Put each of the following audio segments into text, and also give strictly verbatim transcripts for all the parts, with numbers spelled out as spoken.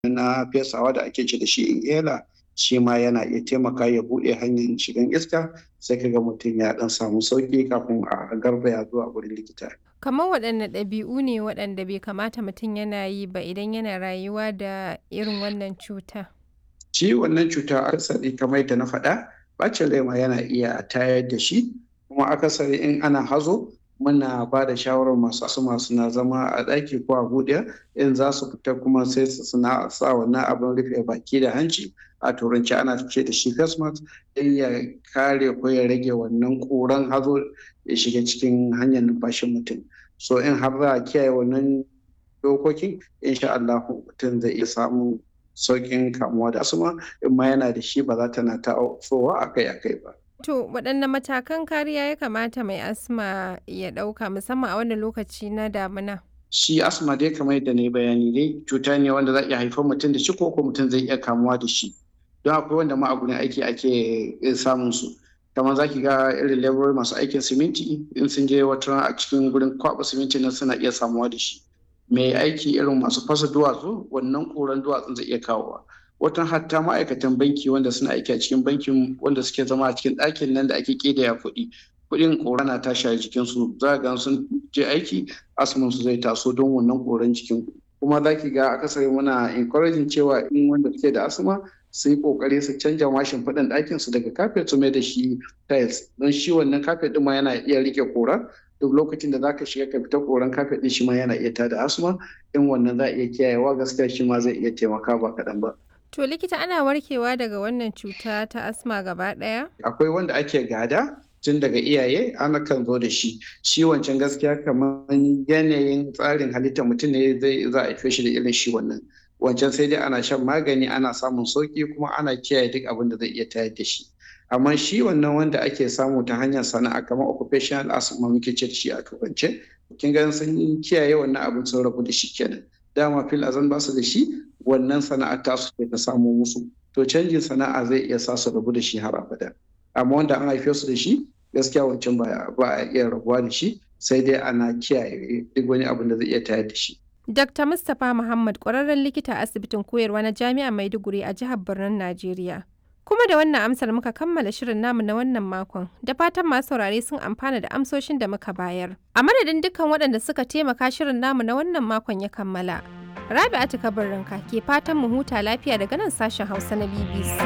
na fesawa da ake ce da shi inhaler shi ma yana iya taimaka ya buɗe hanyar shigan iska sai ka ga mutum ya ɗan samu sauƙi kafin a garzaya zuwa wurin likita. Kamar waɗanne ɗabi'u ne waɗanda bai kamata mutum yana yi ba idan yana rayuwa da irin wannan cuta? Shi wannan cuta akasari kamar yadda na faɗa ɓacin rai ma yana iya tayar da shi, kuma akasari in ana hazo muna ba da shawarar masu asma suna zama a ɗaki ko a buɗe, in za su fita kuma sai su suna sa wannan abin rufe baki da hanci, a turanci ana ce da shi face mask, don ya kare ko ya rage wannan ƙuran hazo ya shiga cikin hanyar numfashin mutum. So in har za a kiyaye wannan dokokin insha Allahu mutum zai iya samun sauƙin kamuwa da asma, in ma yana da shi ba za ta na tasowa akai-akai ba. To waɗanne matakan kariya ya kamata mai asma ya ɗauka musamman a wannan lokaci na damina? Shi asma dai kamar yadda na yi bayani dai cuta ne wanda za iya haifar mutum da shi ko ko mutum zai iya kamuwa da shi. Don akwai wanda ma a gurin aiki ake samun su. Kamar za ki ga irin leburori masu aikin siminti in sun je wata rana a cikin gurin kwaɓa siminti nan suna iya samuwa da shi. Mai aiki irin masu fasa duwatsu wannan ƙuran duwatsun zai iya kawowa. Watan hatta ma'aikatan banki wanda suna aiki a cikin bankin wanda suke zama a cikin ɗakin nan da ake ƙidaya kuɗi. Kuɗin ƙura na tashi a jikinsu, za ga sun je aiki asman su zai taso don wannan ƙuran jikin. Kuma za ki ga akasari muna encouraging cewa in wanda suke da asma su yi ƙoƙari su canja ma shimfiɗan ɗakin su daga kafet su mai da shi tiles, don shi wannan kafet ɗin ma yana iya riƙe ƙura. Duk lokacin da za ka shiga ka fita ƙuran kafet ɗin shi ma yana iya tada asma, in wannan za a iya kiyayewa gaskiya shi ma zai iya taimaka ba kaɗan ba. To likita ana warkewa daga wannan cuta ta asma gaba ɗaya? Akwai wanda ake gada tun daga iyaye ana kan zo da shi. Shi wancan gaskiya kamar yanayin tsarin halittar mutum ne zai za a haife shi da irin shi wannan. Wancan sai dai ana shan magani ana samun sauƙi kuma ana kiyaye duk abin da zai iya tayar da shi. Amma shi wannan wanda ake samu ta hanyar sana'a kamar occupational asthma muke ce da shi a turance, kin ga sun kiyaye wannan abin sun rabu da shi kenan. Dama fil azan ba su da shi, wannan sana'ar tasu ce ta samo musu. To canjin sana'a zai iya sa su rabu da shi har abada. Amma wanda an haife su da shi gaskiya wancan ba ba a iya rabuwa da shi, sai dai ana kiyaye duk wani abin da zai iya tayar da shi. Dakta Mustapha Muhammad ƙwararren likita a asibitin koyarwa na Jami'ar Maiduguri a jihar Birnin Najeriya. Kuma da wannan amsar muka kammala shirin namu na wannan makon, da fatan masu saurare sun amfana da amsoshin da muka bayar. A madadin dukkan waɗanda suka taimaka shirin namu na wannan makon ya kammala. Rabi'atu Kabirrinka ke fatan mu huta lafiya daga nan sashen Hausa na B B C.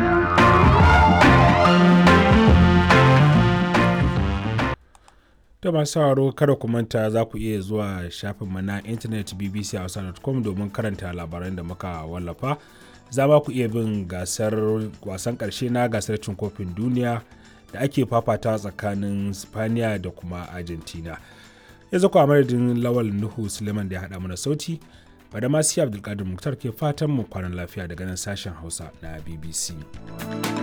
Da masu sauraro kada ku manta za ku iya zuwa shafinmu na intanet b b c hausa dot com domin karanta labaran da muka wallafa. Za ma ku iya bin gasar wasan ƙarshe na gasar cin kofin duniya da ake fafata tsakanin Spaniya da kuma Argentina. Yanzu ku a madadin Lawal Nuhu Suleiman da ya haɗa mana sauti, bada masu Abdulkadir Muktar ke fatan mu kwanan lafiya daga nan sashen Hausa na B B C.